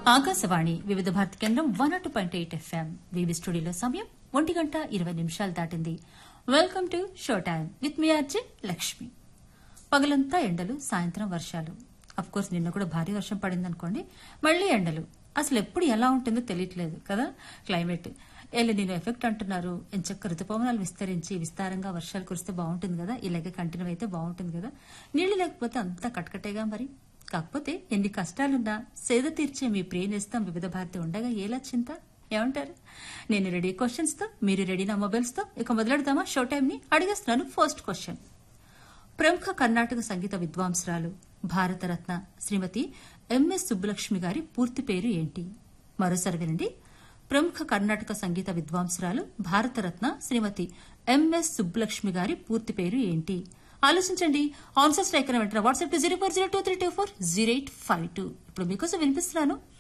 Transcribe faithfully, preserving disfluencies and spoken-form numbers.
ఆకాశవాణి వివిధ భారతి కేంద్రం one not point eight FM వివి స్టూడియోలో సమయం ఒంటి గంట ఇరవై నిమిషాలు దాటింది. Welcome to show time with me RJ Lakshmi. పగలంతా ఎండలు, సాయంత్రం వర్షాలు. అఫ్ కోర్స్ నిన్న కూడా భారీ వర్షం పడింది అనుకోండి, మళ్లీ ఎండలు. అసలు ఎప్పుడు ఎలా ఉంటుందో తెలియట్లేదు కదా క్లైమేట్. ఎల్లి నేను ఎఫెక్ట్ అంటున్నారు. ఎంచక్క ఋతుపవనాలు విస్తరించి విస్తారంగా వర్షాలు కురిస్తే బాగుంటుంది కదా, ఇలాగే కంటిన్యూ అయితే బాగుంటుంది కదా. నీళ్లు లేకపోతే అంతా కట్కటేగా మరి. కాకపోతే ఎన్ని కష్టాలున్నా సేద తీర్చే మీ ప్రియ నేస్తం వివిధ భారతి ఉండగా ఏలా చింత, ఏమంటారు? నేను రెడీ క్వశ్చన్స్ తో, మీరు రెడీ నా మొబైల్స్ తో. ఇక మొదలెడదామా షో టైం ని? అడిగేస్తున్నాను ఫస్ట్ క్వశ్చన్. ప్రముఖ కర్ణాటక సంగీత విద్వాంసురాలు, భారతరత్న శ్రీమతి ఎంఎస్ సుబ్బలక్ష్మి గారి పూర్తి పేరు ఏంటి? మరోసారి వినండి. ప్రముఖ కర్ణాటక సంగీత విద్వాంసురాలు, భారతరత్న శ్రీమతి ఎంఎస్ సుబ్బలక్ష్మి గారి పూర్తి పేరు ఏంటి? ఆలోచించండి. ఆన్సర్స్ లైక్ వెంటనే WhatsApp to zero four zero two three two four zero eight five two. ఇప్పుడు మీకోసం వినిపిస్తున్నాను